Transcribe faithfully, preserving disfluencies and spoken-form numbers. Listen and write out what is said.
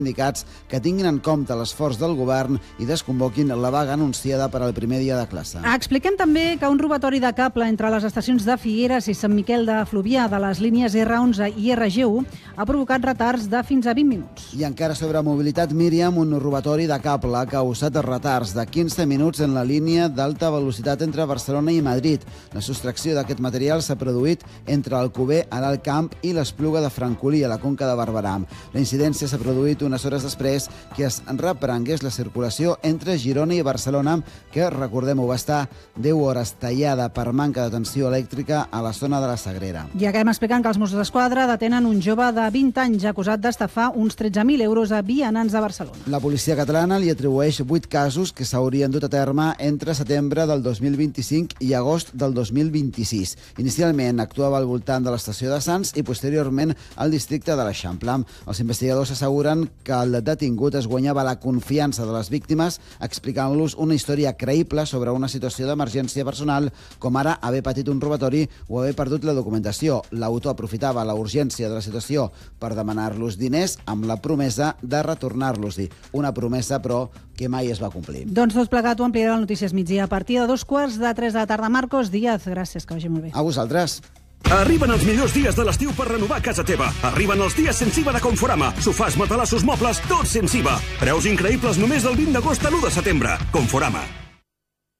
sindicats que tinguin en compte l'esforç del govern i desconvoquin la vaga anunciada per al primer dia de classe. Expliquem també que un robatori de cable entre les estacions de Figueres i Sant Miquel de Fluvià de les línies erre onze i erre ge u ha provocat retards de fins a vint minuts. I encara sobre mobilitat, Míriam, un robatori de cable ha causat retards de quinze minuts en la línia d'alta velocitat entre Barcelona i Madrid. La sostracció d'aquest material s'ha produït entre Alcover, a l'Alt Camp, i l'Espluga de Francolí, a la Conca de Barberà. La incidència s'ha produït unes hores després que es reprengués la circulació entre Girona i Barcelona, que, recordem-ho, va estar deu hores tallada per manca de tensió elèctrica a la zona de la Sagrera. I acabem explicant que els Mossos d'Esquadra detenen un jove de vint anys acusat d'estafar uns tretze mil euros a vianants de Barcelona. La policia catalana li atribueix vuit casos que s'haurien dut a terme entre setembre del dos mil vint-i-cinc i agost del dos mil vint-i-sis. Inicialment actuava al voltant de l'estació de Sants i posteriorment al districte de l'Eixample. Els investigadors asseguren que el detingut es guanyava la confiança de les víctimes explicant-los una història creïble sobre una situació d'emergència personal, com ara haver patit un robatori o haver perdut la documentació. L'autor aprofitava la urgència de la situació per demanar-los diners amb la promesa de retornar-los-hi. Una promesa, però, que mai es va complir. Doncs tot plegat ho ampliarà al Notícies Migdia a partir de dos quarts de tres de la tarda. Marcos Díaz, gràcies, que vagi molt bé. A vosaltres. Arriben els millors dies de l'estiu per renovar casa teva. Arriben els dies sense I V A de Conforama. Sofàs, matalassos, mobles, tots sense I V A. Preus increïbles només del vint d'agost a l'u de setembre. Conforama.